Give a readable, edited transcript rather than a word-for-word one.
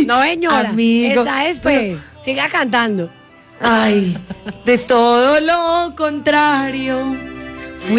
No, señora. amigo. Esa es, pues. Siga cantando. Ay, de todo lo contrario.